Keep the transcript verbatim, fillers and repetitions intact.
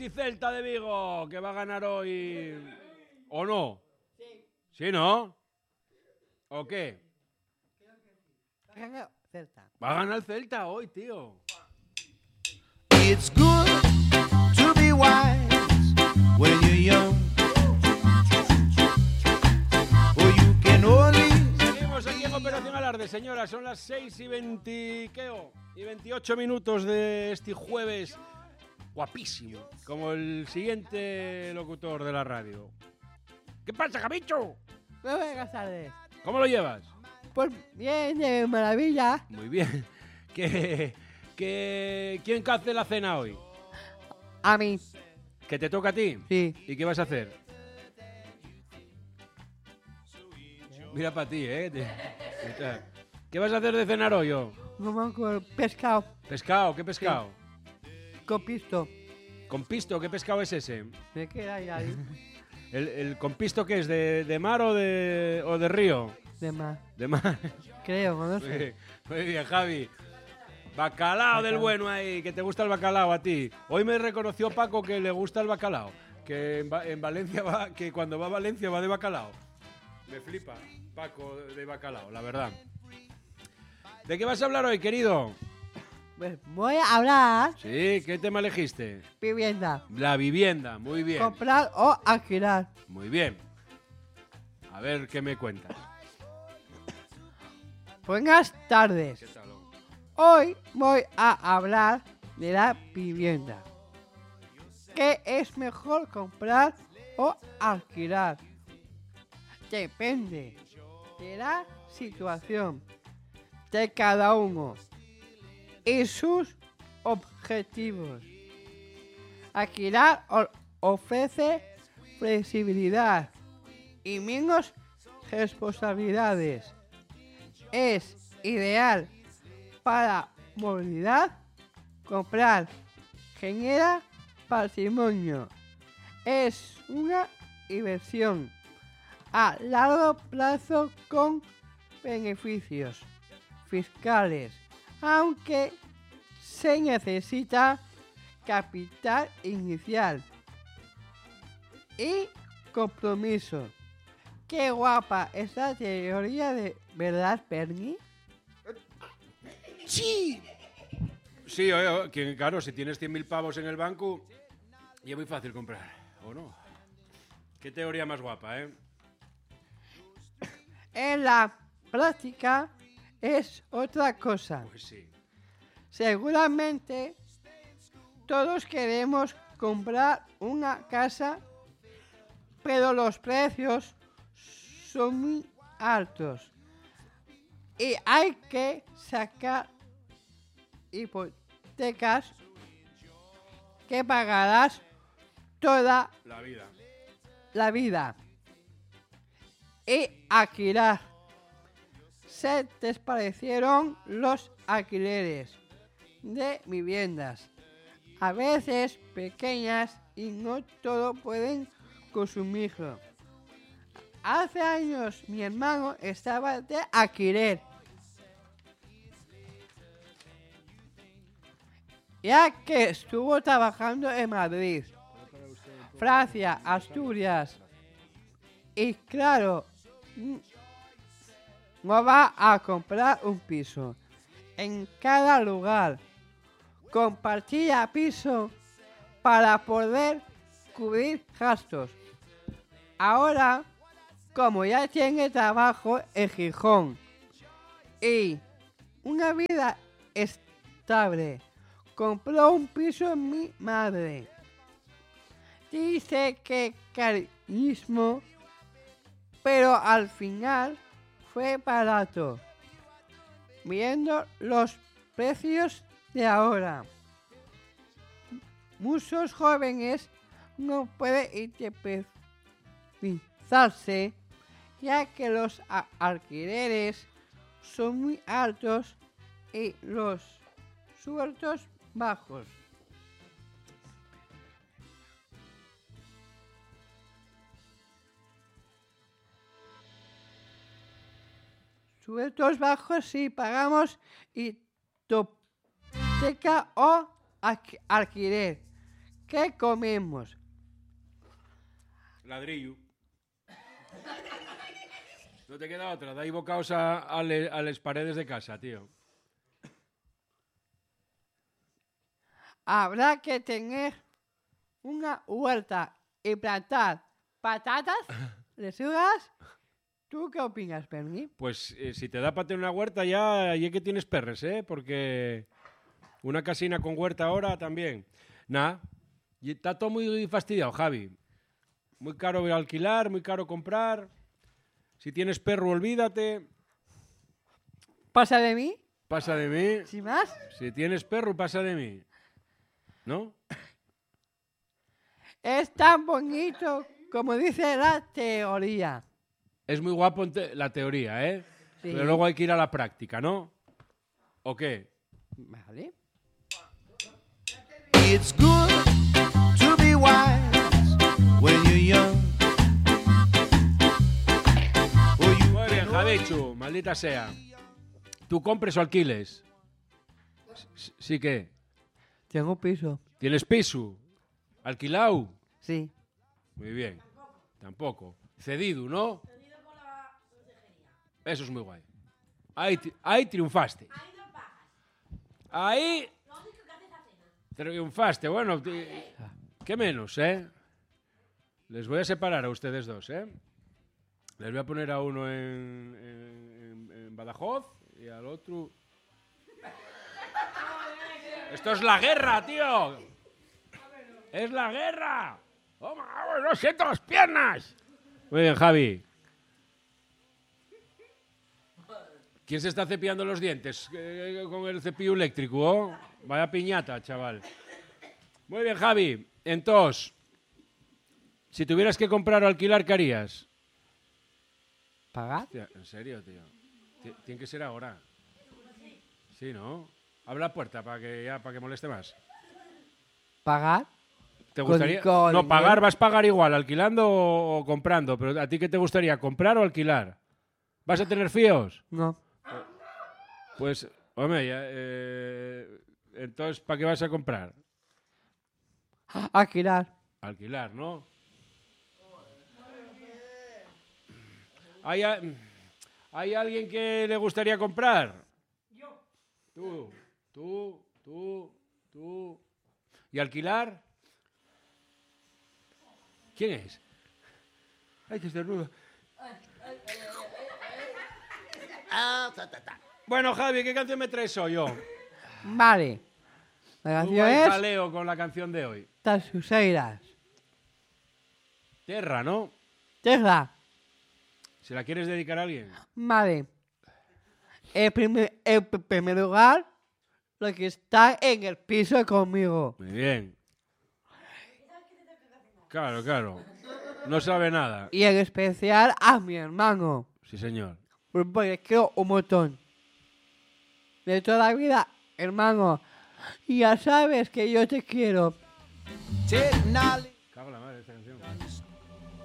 Atleti Celta de Vigo, que va a ganar hoy. ¿O no? Sí. ¿Sí, no? ¿O qué? Celta. Va a ganar el Celta hoy, tío. It's good to be wise when you're young. Or you can only... Seguimos aquí en Operación Alarde, señora. Son las seis y veinte y veintiocho minutos de este jueves. Guapísimo. Como el siguiente locutor de la radio. ¿Qué pasa, Javicho? Muy buenas tardes. ¿Cómo lo llevas? Pues bien, de maravilla. Muy bien. ¿Qué, qué, ¿Quién hace la cena hoy? A mí. ¿Que te toca a ti? Sí. ¿Y qué vas a hacer? Mira para ti, ¿eh? Te- ¿Qué vas a hacer de cenar hoy, yo? Vamos con pescado. ¿Pescado? ¿Qué pescado? Con pisto. ¿Con pisto? ¿Qué pescado es ese? Me queda ahí, ahí. ¿El, el con pisto qué es? ¿De, de mar o de, o de río? De más. De mar. Creo, no Muy sé. bien, muy bien, Javi. Bacalao del bueno ahí, que te gusta el bacalao a ti. Hoy me reconoció Paco que le gusta el bacalao. Que en, Va- en Valencia va, que cuando va a Valencia va de bacalao. Me flipa, Paco de bacalao, la verdad. ¿De qué vas a hablar hoy, querido? Pues voy a hablar Sí, ¿qué tema elegiste? vivienda. La vivienda, muy bien. Comprar o alquilar. Muy bien. A ver qué me cuentas. Buenas tardes. ¿Qué tal? Hoy voy a hablar de la vivienda. ¿Qué es mejor comprar o alquilar? Depende de la situación de cada uno y sus objetivos. Alquilar o- ofrece flexibilidad y menos responsabilidades. Es ideal para movilidad. Comprar genera patrimonio. Es una inversión a largo plazo con beneficios fiscales, aunque se necesita capital inicial y compromiso. Qué guapa esta teoría de verdad, Perni. Sí. Sí, oye, oye, que, claro, si tienes cien mil pavos en el banco, y es muy fácil comprar, ¿o no? Qué teoría más guapa, ¿eh? En la práctica es otra cosa. Pues sí. Seguramente todos queremos comprar una casa, pero los precios son muy altos y hay que sacar hipotecas que pagarás toda La vida. la vida y alquilar. Se desparecieron los alquileres de viviendas, a veces pequeñas y no todo pueden consumirlo. Hace años mi hermano estaba de alquiler, ya que estuvo trabajando en Madrid, Francia, Asturias, y claro, n- no va a comprar un piso en cada lugar. Compartía piso para poder cubrir gastos. Ahora, como ya tiene trabajo en Gijón y una vida estable, compró un piso en mi madre. Dice que carísimo, pero al final fue barato. Viendo los precios de ahora, muchos jóvenes no pueden independizarse ya que los a- alquileres son muy altos y los sueldos bajos. Sueldos bajos si pagamos hipoteca o alqui- alquiler. ¿Qué comemos? Ladrillo. No te queda otra, dai bocaos a, a, le, a les paredes de casa, tío. Habrá que tener una huerta y plantar patatas, lechugas. ¿Tú qué opinas, Bernie? Pues eh, si te da para tener una huerta ya, ya que tienes perres, ¿eh? Porque una casina con huerta ahora también. Nah, y está todo muy fastidiado, Javi. Muy caro alquilar, muy caro comprar. Si tienes perro, olvídate. ¿Pasa de mí? Pasa de mí. ¿Sin más? Si tienes perro, pasa de mí. ¿No? Es tan bonito como dice la teoría. Es muy guapo en te- la teoría, ¿eh? Sí. Pero luego hay que ir a la práctica, ¿no? ¿O qué? Vale. It's good to be wise when you're young. Oh, you Muy bien, Javichu, maldita sea. ¿Tú compres o alquiles? S- Sí que. Tengo piso. ¿Tienes piso? ¿Alquilado? Sí. Muy bien. Tampoco. Cedido, ¿no? Eso es muy guay. Ahí, tri- ahí triunfaste. Ahí triunfaste. Bueno, ti- ¿qué menos, eh? Les voy a separar a ustedes dos, ¿eh? Les voy a poner a uno en, en- en- en Badajoz y al otro... ¡Esto es la guerra, tío! ¡Es la guerra! ¡Oh, ma- no siento las piernas! Muy bien, Javi. ¿Quién se está cepillando los dientes eh, con el cepillo eléctrico? ¿Oh? Vaya piñata, chaval. Muy bien, Javi. Entonces, si tuvieras que comprar o alquilar, ¿qué harías? ¿Pagar? Hostia, ¿en serio, tío? Ti- Tiene que ser ahora. Sí, ¿no? Abre la puerta para que ya para que moleste más. ¿Pagar? ¿Te Con- gustaría? con No, pagar dinero. vas a pagar igual, alquilando o, o comprando. Pero ¿a ti qué te gustaría? ¿Comprar o alquilar? ¿Vas a tener fíos? No. Pues, hombre, ya, eh, entonces, ¿para qué vas a comprar? Alquilar. Alquilar, ¿no? ¿Hay, a- ¿Hay alguien que le gustaría comprar? Yo. Tú, tú, tú, tú. ¿Y alquilar? ¿Quién es? Ay, que estornuda. Bueno, Javi, ¿qué canción me traes hoy yo? Vale. La Muy canción buen es jaleo con la canción de hoy. Tasuseiras. Terra, ¿no? Tesla. ¿Se la quieres dedicar a alguien? Vale. En primer, en p- primer lugar, los que están en el piso conmigo. Muy bien. Claro, claro. No sabe nada. Y en especial a mi hermano. Sí, señor. Porque le quiero un montón. De toda la vida, hermano. Y ya sabes que yo te quiero. technology.